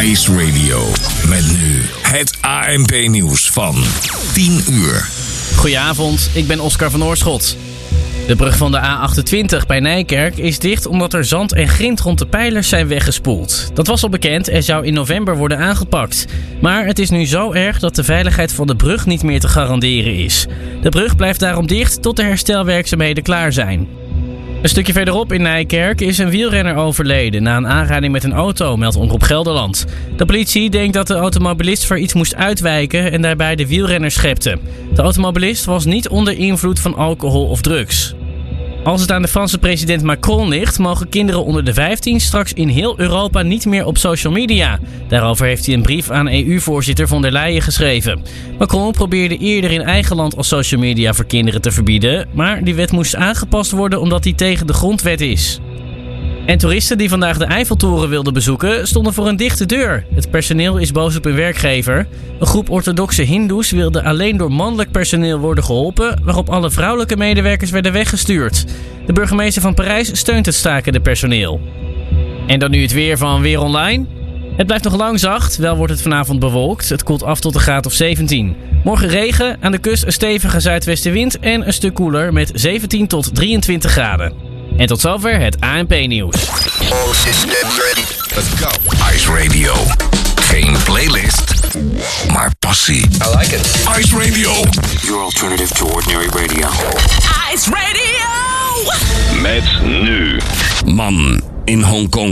Ice Radio. Met nu het ANP-nieuws van 10 uur. Goedenavond, ik ben Oscar van Oorschot. De brug van de A28 bij Nijkerk is dicht omdat er zand en grind rond de pijlers zijn weggespoeld. Dat was al bekend en zou in november worden aangepakt. Maar het is nu zo erg dat de veiligheid van de brug niet meer te garanderen is. De brug blijft daarom dicht tot de herstelwerkzaamheden klaar zijn. Een stukje verderop in Nijkerk is een wielrenner overleden na een aanrijding met een auto, meldt Omroep Gelderland. De politie denkt dat de automobilist voor iets moest uitwijken en daarbij de wielrenner schepte. De automobilist was niet onder invloed van alcohol of drugs. Als het aan de Franse president Macron ligt, mogen kinderen onder de 15 straks in heel Europa niet meer op social media. Daarover heeft hij een brief aan EU-voorzitter von der Leyen geschreven. Macron probeerde eerder in eigen land al social media voor kinderen te verbieden, maar die wet moest aangepast worden omdat die tegen de grondwet is. En toeristen die vandaag de Eiffeltoren wilden bezoeken, stonden voor een dichte deur. Het personeel is boos op hun werkgever. Een groep orthodoxe hindoes wilde alleen door mannelijk personeel worden geholpen, waarop alle vrouwelijke medewerkers werden weggestuurd. De burgemeester van Parijs steunt het stakende personeel. En dan nu het weer van Weer Online. Het blijft nog lang zacht, wel wordt het vanavond bewolkt. Het koelt af tot een graad of 17. Morgen regen, aan de kust een stevige zuidwestenwind en een stuk koeler met 17 tot 23 graden. En tot zover het ANP-nieuws. All systems ready. Let's go. Ice Radio. Geen playlist, maar passie. I like it. Ice Radio. Your alternative to ordinary radio. Ice Radio! Met nu. Man in Hongkong